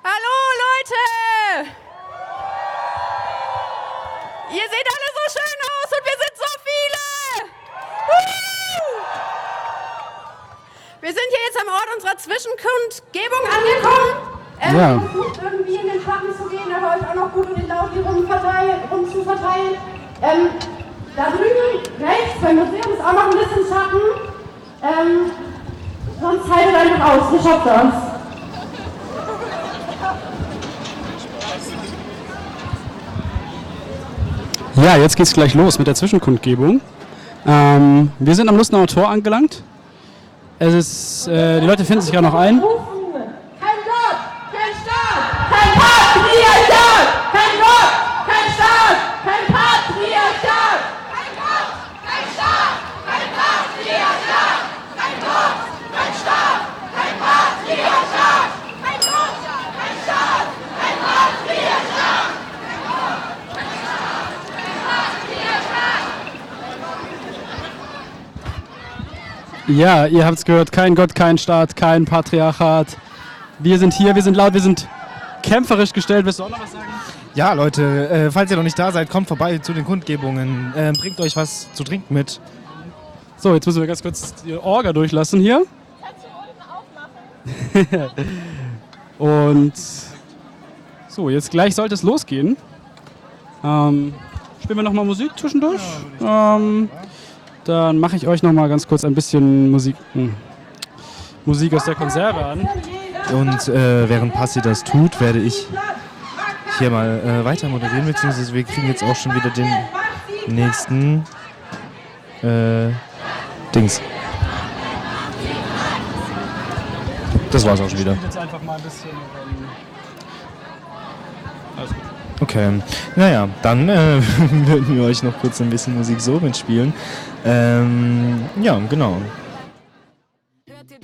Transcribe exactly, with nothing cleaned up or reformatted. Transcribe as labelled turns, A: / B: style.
A: Hallo Leute! Ihr seht alle so schön aus und wir sind so viele! Woo! Wir sind hier jetzt am Ort unserer Zwischenkundgebung angekommen. Ähm,
B: Ja.
A: Versucht irgendwie in den Schatten zu gehen, aber euch auch noch gut um den Lauf hier rum, verteilen, rum zu verteilen. Ähm, da drüben rechts beim Museum ist auch noch ein bisschen Schatten. Ähm, sonst haltet einfach aus, ihr schafft das.
B: Ja, jetzt geht's gleich los mit der Zwischenkundgebung. Ähm, wir sind am Lustenauer Tor angelangt. Es ist, äh, die Leute finden sich gerade noch ein.
A: Kein Gott, kein Staat, kein Patriarchat! Kein Gott, kein Staat, kein Patriarchat! Kein Gott, kein Staat, kein Patriarchat! Kein Gott, kein Staat, kein Patriarchat! Kein Gott, kein Staat, kein Patriarchat!
B: Ja, ihr habt's gehört, kein Gott, kein Staat, kein Patriarchat. Wir sind hier, wir sind laut, wir sind kämpferisch gestellt. Willst du auch noch was sagen?
C: Ja, Leute, äh, falls ihr noch nicht da seid, kommt vorbei zu den Kundgebungen. Äh, bringt euch was zu trinken mit.
B: So, jetzt müssen wir ganz kurz die Orga durchlassen hier. Und so, jetzt gleich sollte es losgehen. Ähm, spielen wir nochmal Musik zwischendurch? Ähm, dann mache ich euch nochmal ganz kurz ein bisschen Musik, hm, Musik aus der Konserve an.
C: Und äh, während Passi das tut, werde ich hier mal äh, weiter moderieren, beziehungsweise wir kriegen jetzt auch schon wieder den nächsten äh, Dings. Das war's auch schon wieder.
B: Jetzt einfach mal ein bisschen. Ähm, alles gut.
C: Okay, naja, dann äh, würden wir euch noch kurz ein bisschen Musik so mitspielen. Ähm, ja, genau.